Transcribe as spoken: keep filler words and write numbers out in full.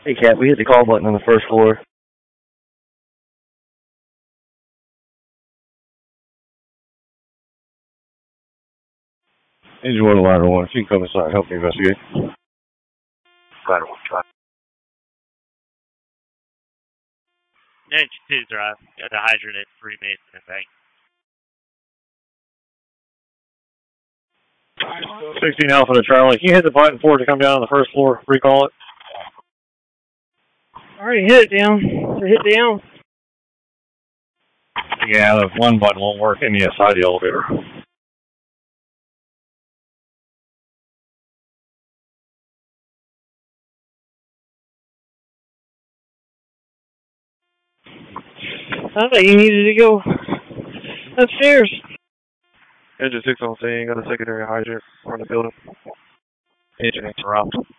Hey, Cap, we hit the call button on the first floor. Engine one, ladder one. If you can come inside and help me investigate. Ladder one, try. Engine two drive. Got the hydrant at three minutes and bank. sixteen Alpha to Charlie. Can you hit the button for it to come down on the first floor? Recall it. Already hit it down. Hit down. Yeah, the one button won't work in the side of the elevator. I thought you needed to go upstairs. Engine six on scene, got a secondary hydrant on the building. Engine interrupt.